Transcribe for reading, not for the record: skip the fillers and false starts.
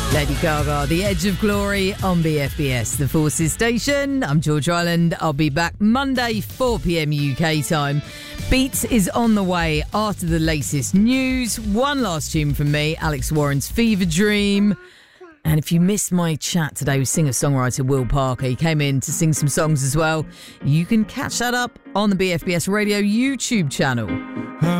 Lady Gaga, The Edge of Glory on BFBS, the Forces station. I'm George Island. I'll be back Monday, 4 p.m. UK time. Beats is on the way after the latest news. One last tune from me, Alex Warren's Fever Dream. And if you missed my chat today with singer-songwriter Will Parker, he came in to sing some songs as well. You can catch that up on the BFBS Radio YouTube channel.